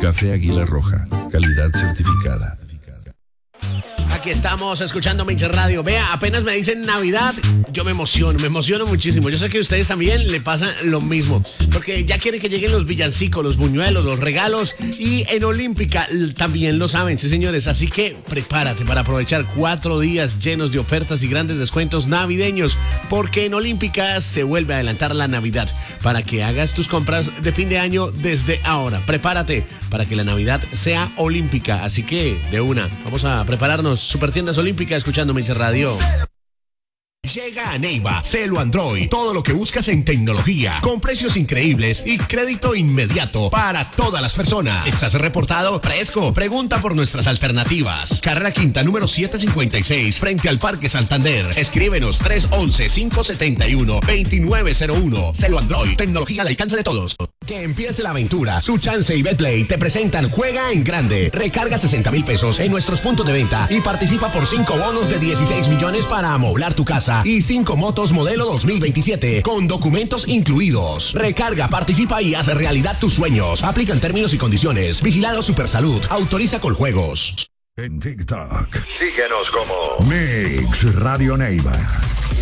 Café Águila Roja, calidad certificada. Aquí estamos escuchando Mix Radio. Vea, apenas me dicen Navidad, yo me emociono muchísimo. Yo sé que a ustedes también le pasa lo mismo, porque ya quieren que lleguen los villancicos, los buñuelos, los regalos, y en Olímpica también lo saben, sí señores. Así que prepárate para aprovechar 4 días llenos de ofertas y grandes descuentos navideños, porque en Olímpica se vuelve a adelantar la Navidad para que hagas tus compras de fin de año desde ahora. Prepárate para que la Navidad sea olímpica, así que de una, vamos a prepararnos. Supertiendas Olímpica, escuchando Mix Radio. Llega a Neiva, Celo Android, todo lo que buscas en tecnología, con precios increíbles y crédito inmediato para todas las personas. ¿Estás reportado? Fresco, pregunta por nuestras alternativas. Carrera Quinta, número 756, frente al Parque Santander. Escríbenos 311-571-2901. Celo Android, tecnología al alcance de todos. Que empiece la aventura. Su Chance y Betplay te presentan Juega en Grande. Recarga 60,000 pesos en nuestros puntos de venta y participa por 5 bonos de 16 millones para amoblar tu casa y 5 motos modelo 2027 con documentos incluidos. Recarga, participa y haz realidad tus sueños. Aplican términos y condiciones. Vigilado Supersalud. Autoriza Coljuegos. En TikTok, síguenos como Mix Radio Neiva.